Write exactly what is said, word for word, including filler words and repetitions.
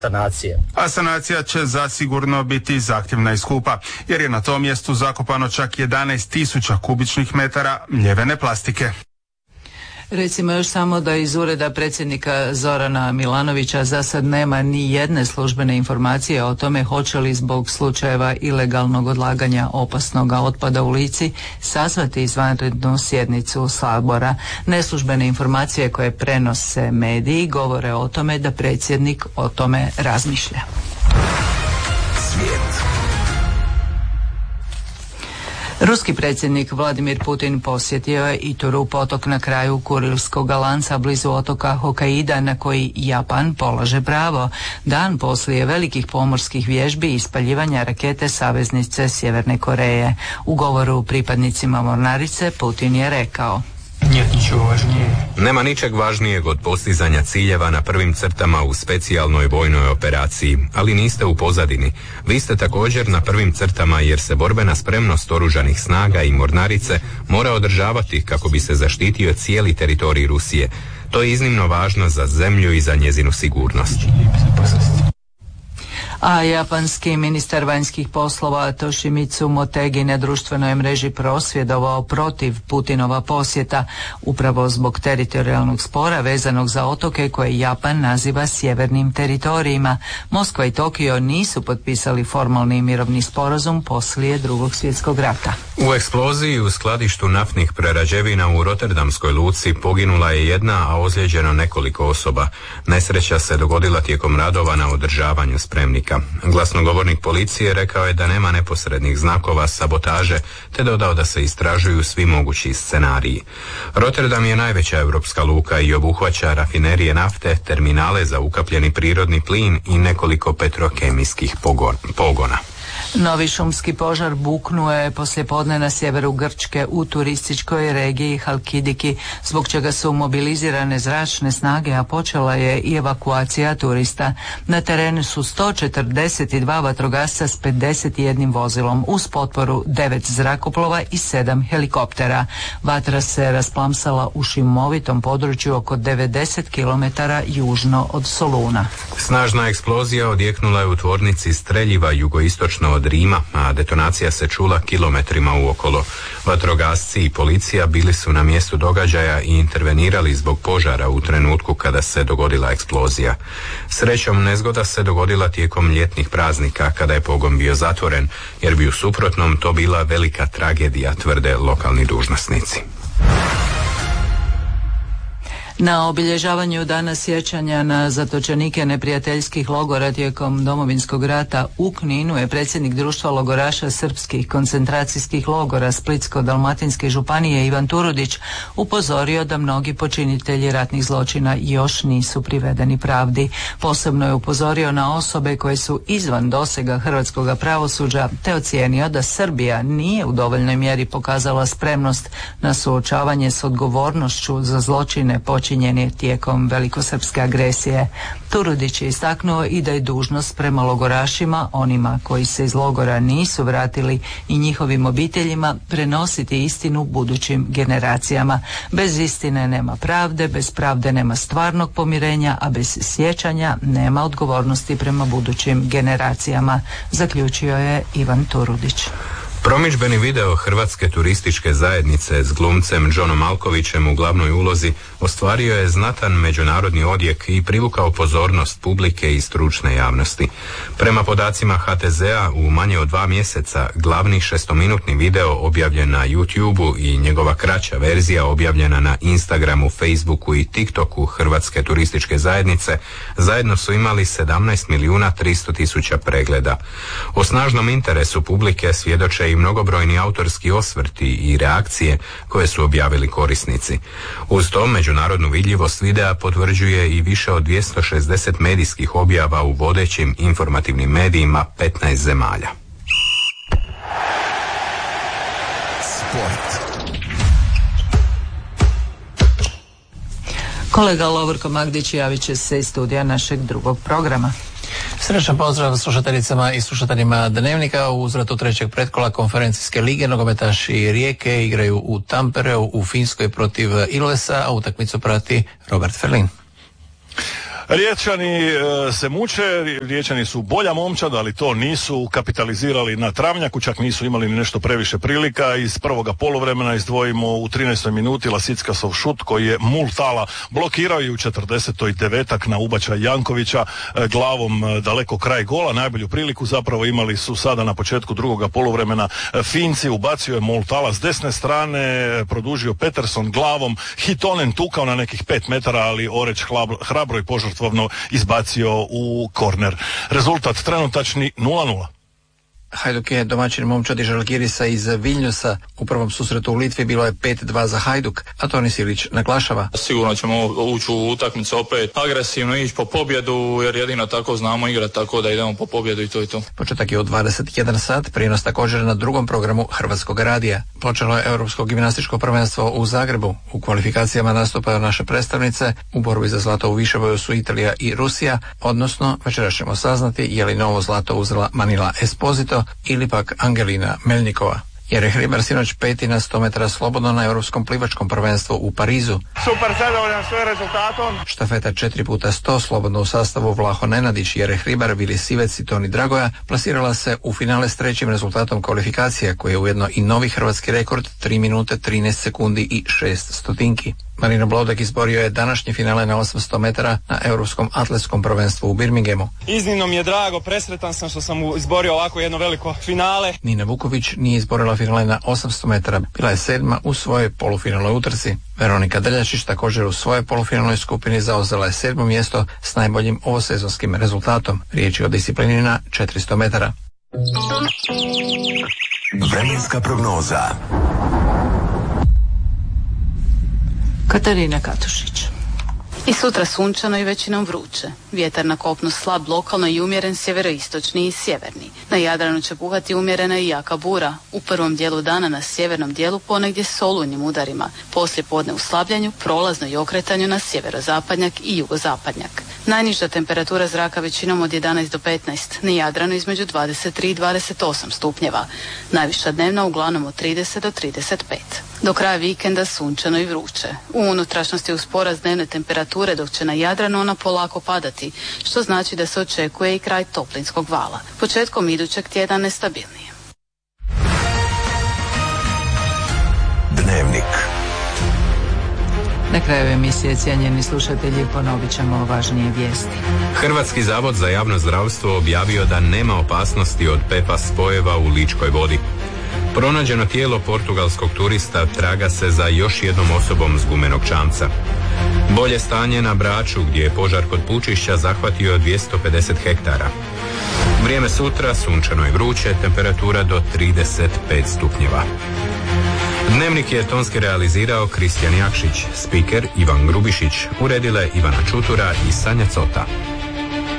sanacije. A sanacija će zasigurno biti zahtjevna i skupa, jer je na tom mjestu zakopano čak jedanaest tisuća kubičnih metara mljevene plastike. Recimo još samo da iz ureda predsjednika Zorana Milanovića za sad nema ni jedne službene informacije o tome hoće li zbog slučajeva ilegalnog odlaganja opasnog otpada u Lici sazvati izvanrednu sjednicu Sabora. Neslužbene informacije koje prenose mediji govore o tome da predsjednik o tome razmišlja. Svijet. Ruski predsjednik Vladimir Putin posjetio je Ituru, potok na kraju Kurilskog lanca blizu otoka Hokkaida na koji Japan polaže pravo, dan poslije velikih pomorskih vježbi i ispaljivanja rakete saveznice Sjeverne Koreje. U govoru pripadnicima mornarice Putin je rekao: Nema ničeg važnijeg od postizanja ciljeva na prvim crtama u specijalnoj vojnoj operaciji, ali niste u pozadini. Vi ste također na prvim crtama jer se borbena spremnost oružanih snaga i mornarice mora održavati kako bi se zaštitio cijeli teritorij Rusije. To je iznimno važno za zemlju i za njezinu sigurnost. A japanski ministar vanjskih poslova Toshimitsu Motegi na društvenoj mreži prosvjedovao protiv Putinova posjeta upravo zbog teritorijalnog spora vezanog za otoke koje Japan naziva sjevernim teritorijima. Moskva i Tokio nisu potpisali formalni mirovni sporazum poslije Drugog svjetskog rata. U eksploziji u skladištu naftnih prerađevina u Rotterdamskoj luci poginula je jedna, a ozlijeđeno nekoliko osoba. Nesreća se dogodila tijekom radova na održavanju spremnika. Glasnogovornik policije rekao je da nema neposrednih znakova sabotaže, te dodao da se istražuju svi mogući scenariji. Rotterdam je najveća europska luka i obuhvaća rafinerije nafte, terminale za ukapljeni prirodni plin i nekoliko petrokemijskih pogona. Novi šumski požar buknuo je poslijepodne na sjeveru Grčke u turističkoj regiji Halkidiki, zbog čega su mobilizirane zračne snage, a počela je i evakuacija turista. Na terenu su sto četrdeset dva vatrogasca s pedeset jednim vozilom, uz potporu devet zrakoplova i sedam helikoptera. Vatra se rasplamsala u šumovitom području oko devedeset kilometara južno od Soluna. Snažna eksplozija odjeknula je u tvornici streljiva jugoistočno od Rima, a detonacija se čula kilometrima uokolo. Vatrogasci i policija bili su na mjestu događaja i intervenirali zbog požara u trenutku kada se dogodila eksplozija. Srećom, nezgoda se dogodila tijekom ljetnih praznika kada je pogon bio zatvoren, jer bi u suprotnom to bila velika tragedija, tvrde lokalni dužnosnici. Na obilježavanju dana sjećanja na zatočenike neprijateljskih logora tijekom Domovinskog rata u Kninu je predsjednik društva logoraša srpskih koncentracijskih logora Splitsko-dalmatinske županije Ivan Turudić upozorio da mnogi počinitelji ratnih zločina još nisu privedeni pravdi. Posebno je upozorio na osobe koje su izvan dosega hrvatskog pravosuđa, te ocijenio da Srbija nije u dovoljnoj mjeri pokazala spremnost na suočavanje s odgovornošću za zločine počinjene tijekom velikosrpske agresije. Turudić je istaknuo i da je dužnost prema logorašima, onima koji se iz logora nisu vratili i njihovim obiteljima, prenositi istinu budućim generacijama. Bez istine nema pravde, bez pravde nema stvarnog pomirenja, a bez sjećanja nema odgovornosti prema budućim generacijama, zaključio je Ivan Turudić. Promidžbeni video Hrvatske turističke zajednice s glumcem Džonom Malkovićem u glavnoj ulozi ostvario je znatan međunarodni odjek i privukao pozornost publike i stručne javnosti. Prema podacima ha te zea, u manje od dva mjeseca glavni šestominutni video objavljen na YouTubeu i njegova kraća verzija objavljena na Instagramu, Facebooku i TikToku Hrvatske turističke zajednice zajedno su imali sedamnaest milijuna tristo tisuća pregleda. O snažnom interesu publike svjedoče i mnogobrojni autorski osvrti i reakcije koje su objavili korisnici. Uz to međunarodnu vidljivost videa potvrđuje i više od dvjesto šezdeset medijskih objava u vodećim informativnim medijima petnaest zemalja. Sport. Kolega Lovorko Magdić javit će se iz studija našeg drugog programa. Srećan pozdrav slušateljicama i slušateljima Dnevnika. U uzvratu trećeg pretkola konferencijske lige nogometaši Rijeke igraju u Tampereu u Finskoj protiv Ilvesa, a utakmicu prati Robert Ferlin. Riječani e, se muče, Riječani su bolja momčad, ali to nisu kapitalizirali na travnjaku, čak nisu imali ni nešto previše prilika. Iz prvoga poluvremena izdvojimo u trinaestoj minuti Lasickasov šut koji je Multala blokirao i u četrdesetoj devetak na ubačaj Jankovića e, glavom e, daleko kraj gola. Najbolju priliku zapravo imali su sada na početku drugoga poluvremena e, Finci, ubacio je Multala s desne strane, e, produžio Peterson glavom, Hitonen tukao na nekih pet metara, ali Oreć hrabro i požrtvovno izbacio u korner. Rezultat trenutačni nula nula. Hajduk je domaćin momčadi Žalgirisa iz Vilniusa. U prvom susretu u Litvi bilo je pet dva za Hajduk, a Toni Silić naglašava. Sigurno ćemo ući u utakmicu opet agresivno, ići po pobjedu, jer jedino tako znamo igrati, tako da idemo po pobjedu i to i to. Početak je u dvadeset jedan sat, prijenos također na drugom programu Hrvatskog radija. Počelo je Europsko gimnastičko prvenstvo u Zagrebu. U kvalifikacijama nastupaju naše predstavnice. U borbi za zlato u višeboju su Italija i Rusija, odnosno večeras ćemo saznati je li novo zlato uzela Manila Esposito ili pak Angelina Melnikova. Jer je Hribar sinoć peti na sto metara slobodno na Europskom plivačkom prvenstvu u Parizu. Super zadovoljan svojim rezultatom. Štafeta četiri puta sto slobodno u sastavu Vlaho Nenadić, jer je Hribar, Vili Sivec i Toni Dragoja plasirala se u finale s trećim rezultatom kvalifikacija, koji je ujedno i novi hrvatski rekord tri minute trinaest sekundi i šest stotinki. Marino Blodek izborio je današnje finale na osamsto metara na Europskom atletskom prvenstvu u Birminghamu. Iznimno mi je drago, presretan sam što sam izborio ovako jedno veliko finale. Nina Vuković nije izborila finale na osamsto metara, bila je sedma u svojoj polufinalnoj utrci. Veronika Drljačić također u svojoj polufinalnoj skupini zauzela je sedmo mjesto s najboljim ovosezonskim rezultatom. Riječ je o disciplini na četiristo metara. Vremenska prognoza. Katarina Katušić. I sutra sunčano i većinom vruće. Vjetar na kopnu slab lokalno i umjeren sjeveroistočni i sjeverni. Na Jadranu će puhati umjerena i jaka bura. U prvom dijelu dana na sjevernom dijelu ponegdje s olujnim udarima. Poslije podne u slabljenju, prolazno i okretanju na sjeverozapadnjak i jugozapadnjak. Najniža temperatura zraka većinom od jedanaest do petnaest, na Jadranu između dvadeset tri i dvadeset osam stupnjeva. Najviša dnevna uglavnom od trideset do trideset pet. Do kraja vikenda sunčano i vruće. U unutrašnjosti uz porast dnevne temperature, dok će na Jadranu ona polako padati, što znači da se očekuje i kraj toplinskog vala. Početkom idućeg tjedna nestabilnije. Dnevnik. Na kraju emisije, cijenjeni slušatelji, ponovit ćemo važnije vijesti. Hrvatski zavod za javno zdravstvo objavio da nema opasnosti od P F A S spojeva u Ličkoj vodi. Pronađeno tijelo portugalskog turista traga se za još jednom osobom s gumenog čamca. Bolje stanje na Braču, gdje je požar kod Pučišća zahvatio dvjesto pedeset hektara. Vrijeme sutra, sunčano i vruće, temperatura do trideset pet stupnjeva. Dnevnik je tonski realizirao Kristijan Jakšić, spiker Ivan Grubišić, uredile Ivana Čutura i Sanja Cota.